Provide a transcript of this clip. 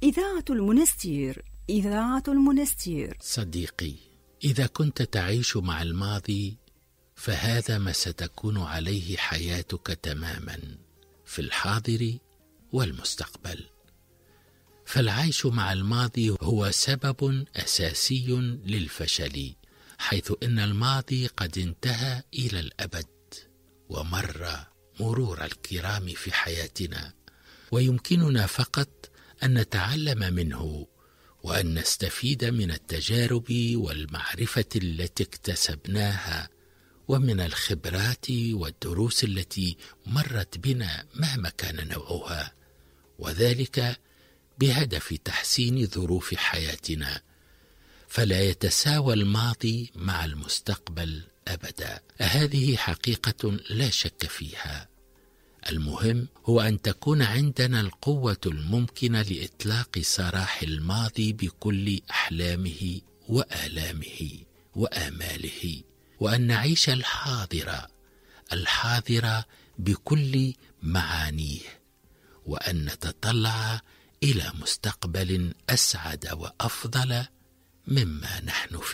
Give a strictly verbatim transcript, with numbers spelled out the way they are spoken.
إذاعة المنستير، إذاعة المنستير. صديقي، إذا كنت تعيش مع الماضي فهذا ما ستكون عليه حياتك تماما في الحاضر والمستقبل. فالعيش مع الماضي هو سبب أساسي للفشل، حيث إن الماضي قد انتهى إلى الأبد ومر مرور الكرام في حياتنا، ويمكننا فقط أن نتعلم منه وأن نستفيد من التجارب والمعرفة التي اكتسبناها ومن الخبرات والدروس التي مرت بنا مهما كان نوعها، وذلك بهدف تحسين ظروف حياتنا. فلا يتساوى الماضي مع المستقبل أبدا، هذه حقيقة لا شك فيها. المهم هو أن تكون عندنا القوة الممكنة لإطلاق سراح الماضي بكل أحلامه وآلامه وآماله، وأن نعيش الحاضر الحاضر بكل معانيه، وأن نتطلع إلى مستقبل أسعد وأفضل مما نحن فيه.